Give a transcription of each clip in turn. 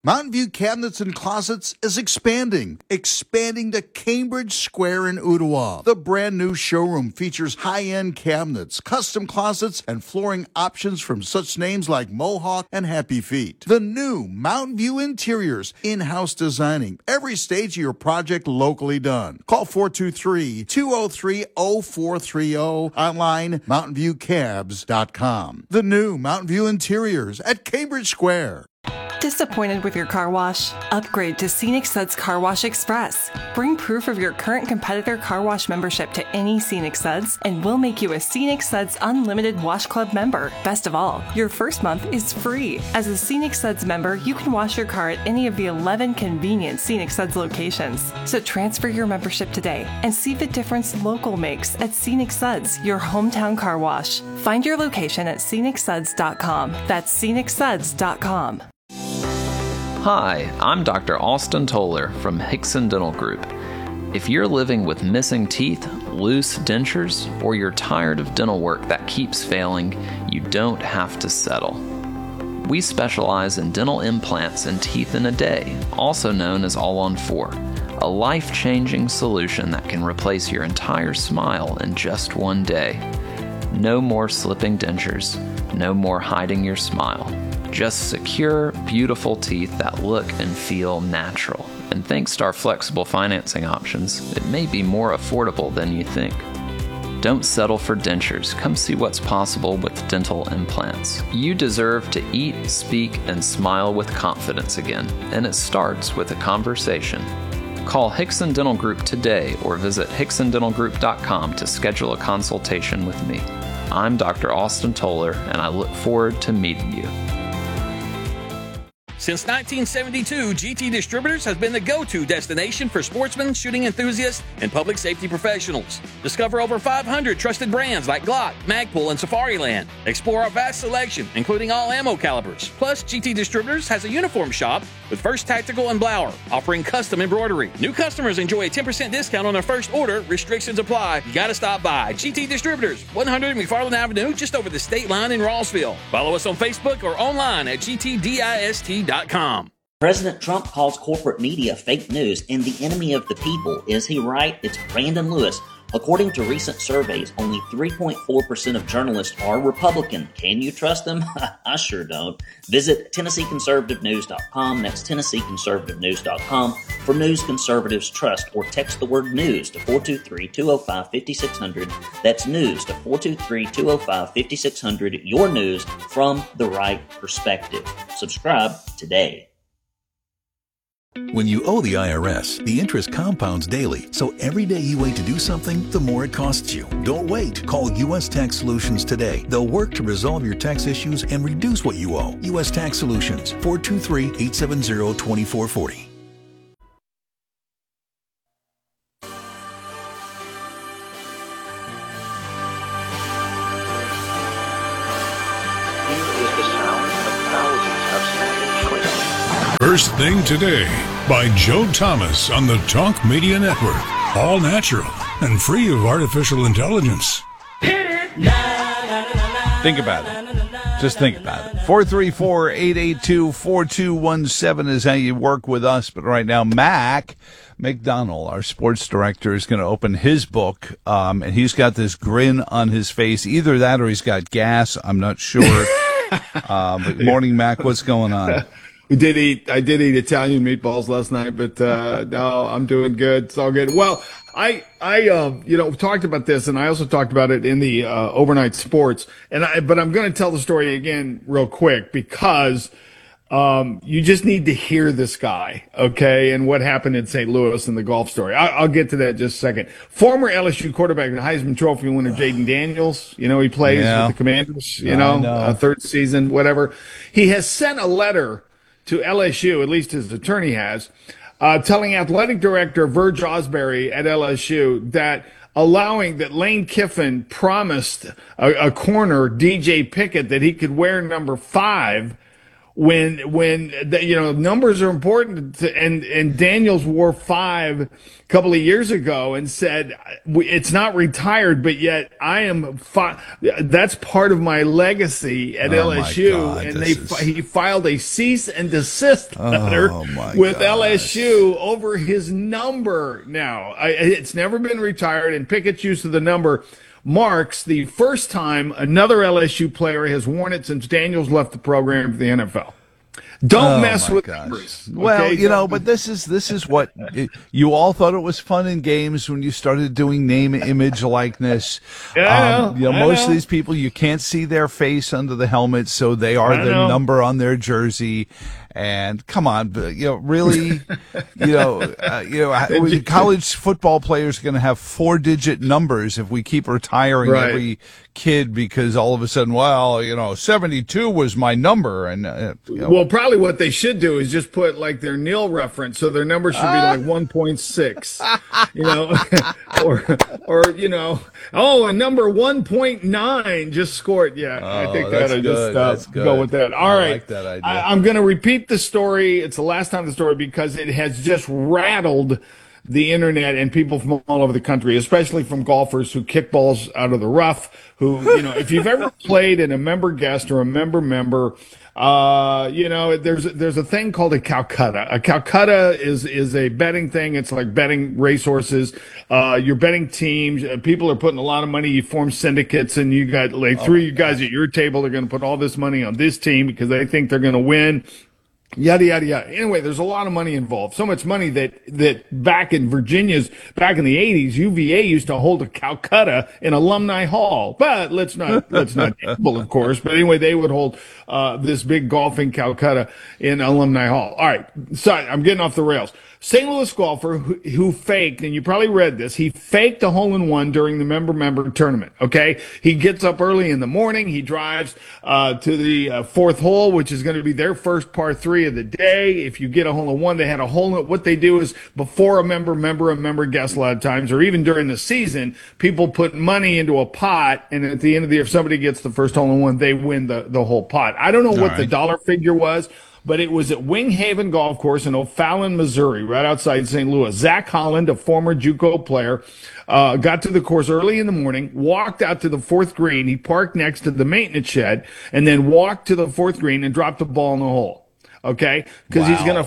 Mountain View Cabinets and Closets is expanding to Cambridge Square in Ottawa. The brand new showroom features high-end cabinets, custom closets, and flooring options from such names like Mohawk and Happy Feet. The new Mountain View Interiors, in-house designing every stage of your project locally done. Call 423-203-0430, online mountainviewcabs.com. The new Mountain View Interiors at Cambridge Square. Disappointed with your car wash? Upgrade to Scenic Suds Car Wash Express. Bring proof of your current competitor car wash membership to any Scenic Suds, and we'll make you a Scenic Suds Unlimited Wash Club member. Best of all, your first month is free. As a Scenic Suds member, you can wash your car at any of the 11 convenient Scenic Suds locations. So transfer your membership today and see the difference local makes at Scenic Suds, your hometown car wash. Find your location at scenicsuds.com. That's scenicsuds.com. Hi, I'm Dr. Austin Toller from Hickson Dental Group. If you're living with missing teeth, loose dentures, or you're tired of dental work that keeps failing, you don't have to settle. We specialize in dental implants and teeth in a day, also known as All-on-4, a life-changing solution that can replace your entire smile in just one day. No more slipping dentures, no more hiding your smile. Just secure, beautiful teeth that look and feel natural. And thanks to our flexible financing options, it may be more affordable than you think. Don't settle for dentures. Come see what's possible with dental implants. You deserve to eat, speak, and smile with confidence again, and it starts with a conversation. Call Hickson Dental Group today or visit hicksondentalgroup.com to schedule a consultation with me. I'm Dr. Austin Toller, and I look forward to meeting you. Since 1972, GT Distributors has been the go-to destination for sportsmen, shooting enthusiasts, and public safety professionals. Discover over 500 trusted brands like Glock, Magpul, and Safariland. Explore our vast selection, including all ammo calibers. Plus, GT Distributors has a uniform shop with First Tactical and Blower, offering custom embroidery. New customers enjoy a 10% discount on their first order. Restrictions apply. You gotta stop by. GT Distributors, 100 McFarland Avenue, just over the state line in Rossville. Follow us on Facebook or online at gtdist.com. President Trump calls corporate media fake news and the enemy of the people. Is he right? It's Brandon Lewis. According to recent surveys, only 3.4% of journalists are Republican. Can you trust them? I sure don't. Visit TennesseeConservativeNews.com. That's TennesseeConservativeNews.com for news conservatives trust, or text the word news to 423-205-5600. That's news to 423-205-5600. Your news from the right perspective. Subscribe today. When you owe the IRS, the interest compounds daily, so every day you wait to do something, the more it costs you. Don't wait. Call U.S. Tax Solutions today. They'll work to resolve your tax issues and reduce what you owe. U.S. Tax Solutions, 423-870-2440. First Thing Today by Joe Thomas on the Talk Media Network. All natural and free of artificial intelligence. Think about it. Just think about it. 434-882-4217 is how you work with us. But right now, Mac McDonald, our sports director, is going to open his book. And he's got this grin on his face. Either that or he's got gas. I'm not sure. But morning, Mac. What's going on? I did eat Italian meatballs last night, but no, I'm doing good. It's all good. Well, I talked about this, and I also talked about it in the overnight sports. But I'm going to tell the story again real quick because you just need to hear this guy, okay, and what happened in St. Louis and the golf story. I'll get to that in just a second. Former LSU quarterback and Heisman Trophy winner Jaden Daniels, he plays with the Commanders, third season, whatever. He has sent a letter to LSU, at least his attorney has, telling athletic director Verge Osbury at LSU that Lane Kiffin promised a corner, DJ Pickett, that he could wear number 5 numbers are important and Daniels wore 5 a couple of years ago and said it's not retired, but yet I am that's part of my legacy at LSU. And he filed a cease and desist letter with LSU over his number. Now it's never been retired, and Pickett's use of the number marks the first time another LSU player has worn it since Daniels left the program for the NFL. Don't mess with numbers. Okay? Well, but this is what you all thought it was fun in games when you started doing name, image, likeness. Most of these people, you can't see their face under the helmet, so they are the number on their jersey. And come on, really, college football players are going to have 4-digit numbers if we keep retiring every kid because all of a sudden, 72 was my number. And well, probably what they should do is just put like their nil reference, so their number should be like 1.6, or a number 1.9 just scored. Yeah, I think that'll just go with that. All right, like that idea. I'm going to repeat the story. It's the last time the story because it has just rattled the internet and people from all over the country, especially from golfers who kick balls out of the rough, who, if you've ever played in a member guest or a member, there's a thing called a Calcutta. A Calcutta is a betting thing. It's like betting racehorses. You're betting teams. People are putting a lot of money. You form syndicates, and you got like 3 guys at your table. They're going to put all this money on this team because they think they're going to win. Yada, yada, yada. Anyway, there's a lot of money involved. So much money that back in back in the 80s, UVA used to hold a Calcutta in Alumni Hall. But let's not gamble, of course. But anyway, they would hold this big golfing Calcutta in Alumni Hall. All right. Sorry, I'm getting off the rails. St. Louis golfer who faked, and you probably read this, he faked a hole-in-one during the member tournament, okay? He gets up early in the morning. He drives to the fourth hole, which is going to be their first par 3 of the day. If you get a hole-in-one, they had a hole-in. What they do is before a member guest a lot of times, or even during the season, people put money into a pot, and at the end of the year, if somebody gets the first hole-in-one, they win the whole pot. I don't know what the dollar figure was, but it was at Wing Haven Golf Course in O'Fallon, Missouri, right outside St. Louis. Zach Holland, a former JUCO player, got to the course early in the morning, walked out to the 4th green. He parked next to the maintenance shed and then walked to the 4th green and dropped the ball in the hole. Okay? Because he's going to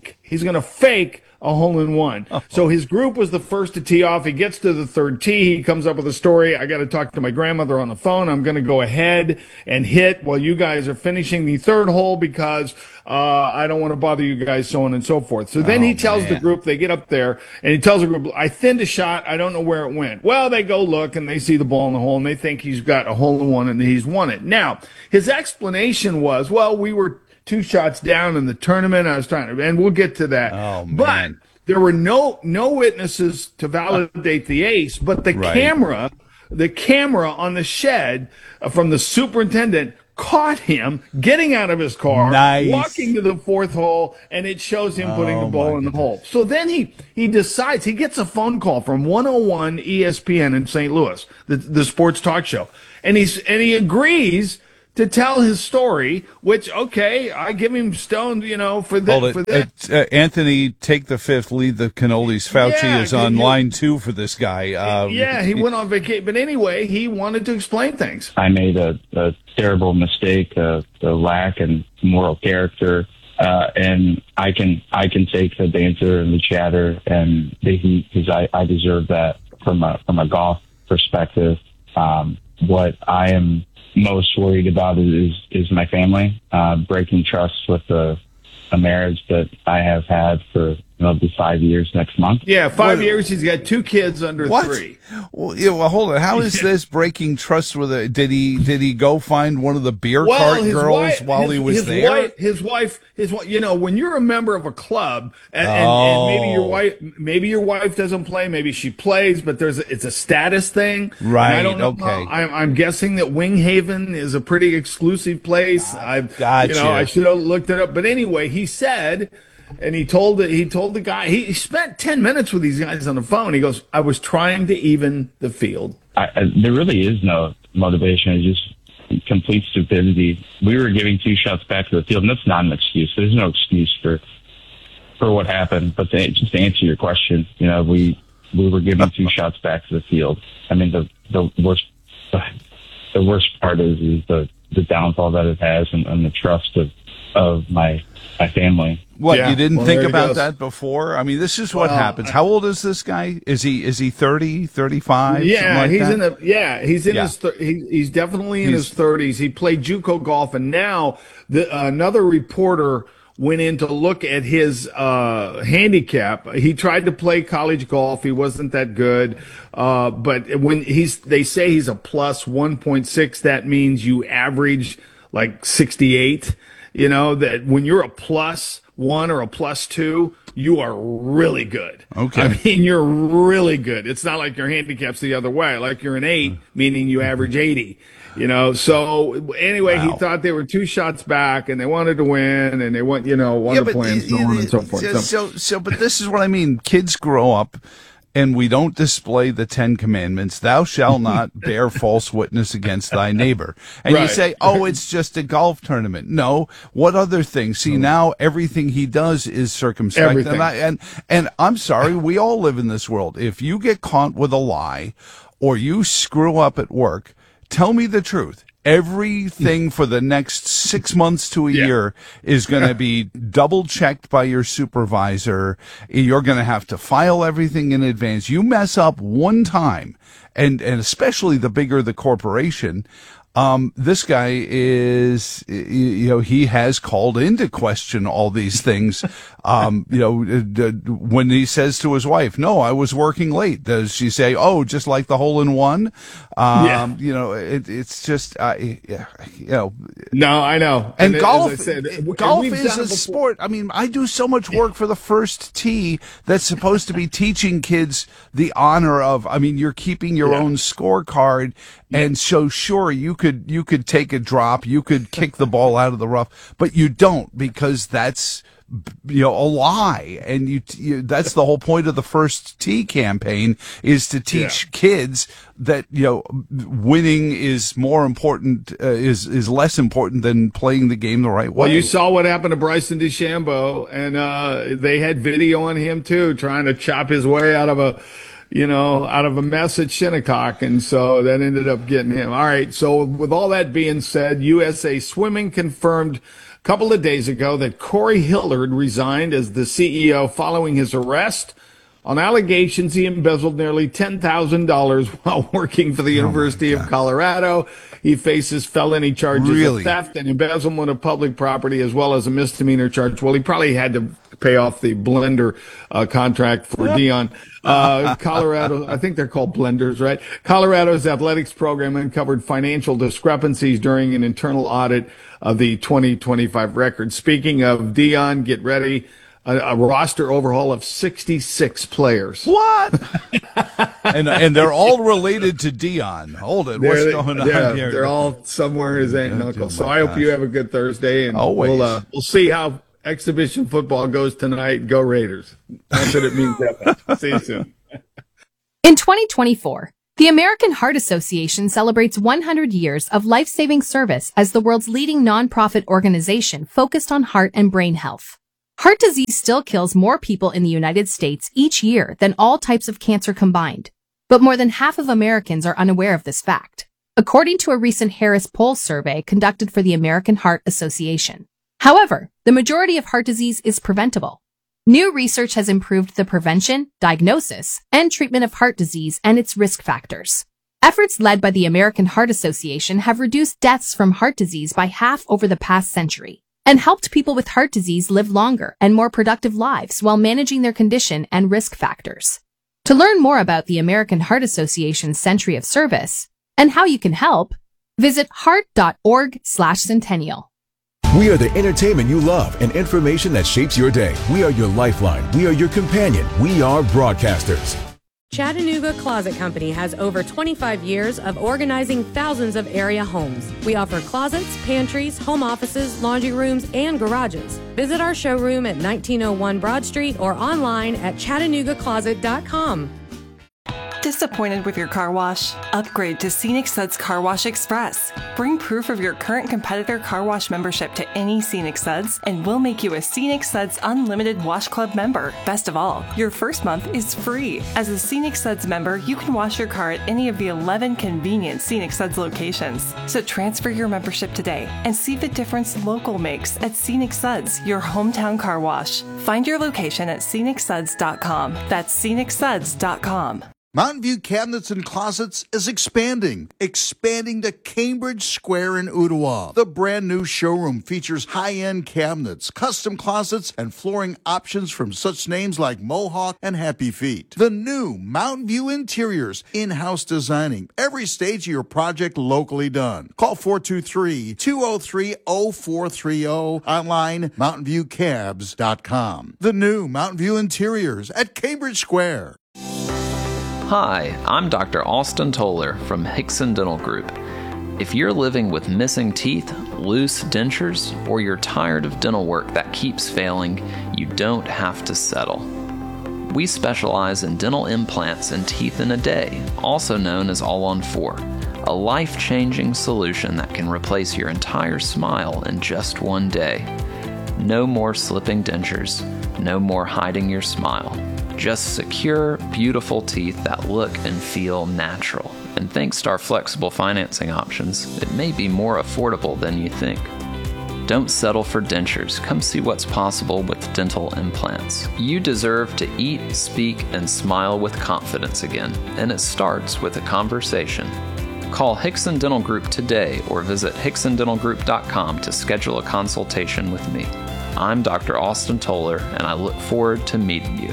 fake a hole-in-one. So his group was the first to tee off. He gets to the 3rd tee. He comes up with a story. I got to talk to my grandmother on the phone. I'm going to go ahead and hit while you guys are finishing the 3rd hole because I don't want to bother you guys, so on and so forth. So then he tells the group, they get up there, and he tells the group, I thinned a shot. I don't know where it went. Well, they go look, and they see the ball in the hole, and they think he's got a hole-in-one, and he's won it. Now, his explanation was, well, we were 2 shots down in the tournament. I was trying to, and we'll get to that. But there were no witnesses to validate the ace, but the camera on the shed from the superintendent caught him getting out of his car, walking to the 4th hole, and it shows him putting the ball in the hole. So then he decides, he gets a phone call from 101 ESPN in St. Louis, the sports talk show, and he agrees to tell his story, which, okay, I give him stoned, for that. Anthony, take the 5th, lead the cannolis. Fauci is on line 2 for this guy. He went on vacation. But anyway, he wanted to explain things. I made a terrible mistake, the lack and moral character. And I can take the banter and the chatter and the heat because I deserve that from a golf perspective. What I am most worried about is my family, breaking trust with a marriage that I have had for it'll be 5 years next month. Yeah, 5 years. He's got 2 kids under 3. Well, hold on. How is this breaking trust with a? Did he go find one of the beer cart girls while he was there? His wife. When you're a member of a club, and maybe your wife doesn't play, maybe she plays, but it's a status thing. Right. I don't know. Okay. I'm guessing that Wing Haven is a pretty exclusive place. Gotcha. I should have looked it up. But anyway, he said. And he told the guy, he spent 10 minutes with these guys on the phone. He goes, I was trying to even the field. There really is no motivation. It's just complete stupidity. We were giving 2 shots back to the field, and that's not an excuse. There's no excuse for what happened. But just to answer your question, we were giving 2 shots back to the field. I mean, the worst part is the downfall that it has and the trust of my family. What, you didn't think about that before? I mean, this is what happens. How old is this guy? Is he 30, 35? Yeah, he's he's definitely in his 30s. He played JUCO golf, and now another reporter went in to look at his handicap. He tried to play college golf. He wasn't that good. But when they say he's a plus 1.6, that means you average like 68. That when you're a plus 1 or a plus 2, you are really good. Okay. I mean, you're really good. It's not like your handicap's the other way. Like you're an 8, meaning you average 80. So anyway, He thought they were 2 shots back, and they wanted to win, and they wanted to play, and so on and so forth. But this is what I mean. Kids grow up, and we don't display the 10 commandments. Thou shalt not bear false witness against thy neighbor. And you say, it's just a golf tournament. No. What other things? See, now everything he does is circumspect. And I'm sorry, we all live in this world. If you get caught with a lie or you screw up at work, tell me the truth. Everything for the next 6 months to a year is going to be double checked by your supervisor. You're going to have to file everything in advance. You mess up one time, and especially the bigger the corporation, this guy is, he has called into question all these things. When he says to his wife, "No, I was working late," does she say, "Oh, just like the hole in one"? It's just, No, I know. And golf, golf is a sport. I mean, I do so much work for the First Tee that's supposed to be teaching kids the honor of. I mean, you're keeping your own scorecard, and so sure you could take a drop, you could kick the ball out of the rough, but you don't, because that's a lie. And you that's the whole point of the First Tee campaign, is to teach kids that winning is more important, is less important than playing the game the right way. Well, you saw what happened to Bryson DeChambeau, and they had video on him too, trying to chop his way out of a mess at Shinnecock, and so that ended up getting him. All right, so with all that being said, USA Swimming confirmed a couple of days ago that Corey Hillard resigned as the CEO following his arrest on allegations he embezzled nearly $10,000 while working for the University of Colorado. He faces felony charges of theft and embezzlement of public property, as well as a misdemeanor charge. Well, he probably had to pay off the blender contract for Deion. Colorado, I think they're called blenders, right? Colorado's athletics program uncovered financial discrepancies during an internal audit of the 2025 record. Speaking of Deion, get ready. A roster overhaul of 66 players. What? and they're all related to Deion. Hold it. What's going on here? They're all somewhere in his aunt and uncle. So I hope you have a good Thursday, and we'll see how exhibition football goes tonight. Go Raiders. That's what it means. See you soon. In 2024, the American Heart Association celebrates 100 years of life-saving service as the world's leading nonprofit organization focused on heart and brain health. Heart disease still kills more people in the United States each year than all types of cancer combined, but more than half of Americans are unaware of this fact, according to a recent Harris Poll survey conducted for the American Heart Association. However, the majority of heart disease is preventable. New research has improved the prevention, diagnosis, and treatment of heart disease and its risk factors. Efforts led by the American Heart Association have reduced deaths from heart disease by half over the past century, and helped people with heart disease live longer and more productive lives while managing their condition and risk factors. To learn more about the American Heart Association's Century of Service and how you can help, visit heart.org/centennial. We are the entertainment you love and information that shapes your day. We are your lifeline. We are your companion. We are broadcasters. Chattanooga Closet Company has over 25 years of organizing thousands of area homes. We offer closets, pantries, home offices, laundry rooms, and garages. Visit our showroom at 1901 Broad Street or online at ChattanoogaCloset.com. Disappointed with your car wash? Upgrade to Scenic Suds Car Wash Express. Bring proof of your current competitor car wash membership to any Scenic Suds, and we'll make you a Scenic Suds Unlimited Wash Club member. Best of all, your first month is free. As a Scenic Suds member, you can wash your car at any of the 11 convenient Scenic Suds locations. So transfer your membership today and see the difference local makes at Scenic Suds, your hometown car wash. Find your location at scenicsuds.com. That's scenicsuds.com. Mountain View Cabinets and Closets is expanding to Cambridge Square in Ottawa. The brand new showroom features high-end cabinets, custom closets, and flooring options from such names like Mohawk and Happy Feet. The new Mountain View Interiors, in-house designing, every stage of your project locally done. Call 423-203-0430, online mountainviewcabs.com. The new Mountain View Interiors at Cambridge Square. Hi, I'm Dr. Austin Toller from Hickson Dental Group. If you're living with missing teeth, loose dentures, or you're tired of dental work that keeps failing, you don't have to settle. We specialize in dental implants and teeth in a day, also known as All-on-4, a life-changing solution that can replace your entire smile in just one day. No more slipping dentures, no more hiding your smile. Just secure, beautiful teeth that look and feel natural. And thanks to our flexible financing options, it may be more affordable than you think. Don't settle for dentures. Come see what's possible with dental implants. You deserve to eat, speak, and smile with confidence again, and it starts with a conversation. Call Hickson Dental Group today or visit hicksondentalgroup.com to schedule a consultation with me. I'm Dr. Austin Toller, and I look forward to meeting you.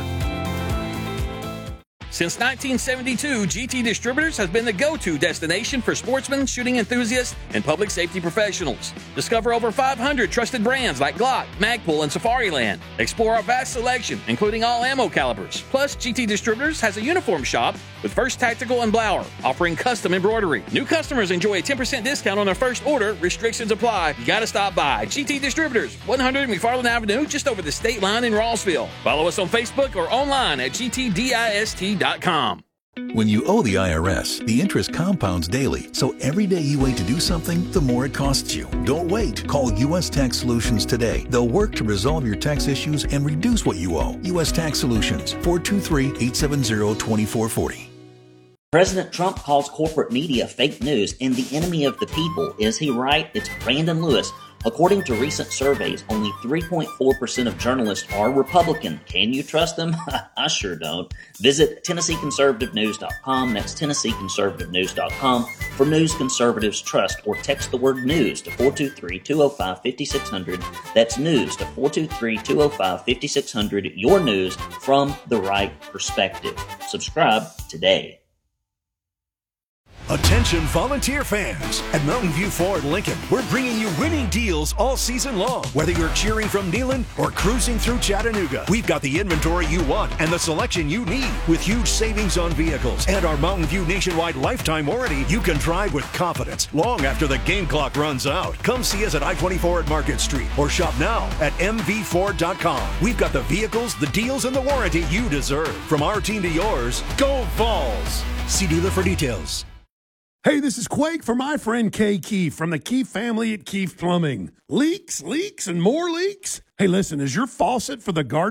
Since 1972, GT Distributors has been the go-to destination for sportsmen, shooting enthusiasts, and public safety professionals. Discover over 500 trusted brands like Glock, Magpul, and Safariland. Explore our vast selection, including all ammo calibers. Plus, GT Distributors has a uniform shop with First Tactical and Blower, offering custom embroidery. New customers enjoy a 10% discount on their first order. Restrictions apply. You gotta stop by. GT Distributors, 100 McFarland Avenue, just over the state line in Rossville. Follow us on Facebook or online at gtdist.com. When you owe the IRS, the interest compounds daily, so every day you wait to do something, the more it costs you. Don't wait. Call U.S. Tax Solutions today. They'll work to resolve your tax issues and reduce what you owe. U.S. Tax Solutions, 423-870-2440. President Trump calls corporate media fake news and the enemy of the people. Is he right? It's Brandon Lewis. According to recent surveys, only 3.4% of journalists are Republican. Can you trust them? I sure don't. Visit TennesseeConservativeNews.com. That's TennesseeConservativeNews.com for news conservatives trust, or text the word news to 423-205-5600. That's news to 423-205-5600. Your news from the right perspective. Subscribe today. Attention volunteer fans! At Mountain View Ford Lincoln, we're bringing you winning deals all season long. Whether you're cheering from Neyland or cruising through Chattanooga, we've got the inventory you want and the selection you need. With huge savings on vehicles and our Mountain View nationwide lifetime warranty, you can drive with confidence long after the game clock runs out. Come see us at I-24 at Market Street or shop now at mvford.com. We've got the vehicles, the deals, and the warranty you deserve. From our team to yours, go Vols! See dealer for details. Hey, this is Quake for my friend Kay Keefe from the Keefe family at Keefe Plumbing. Leaks, and more leaks? Hey, listen, is your faucet for the garden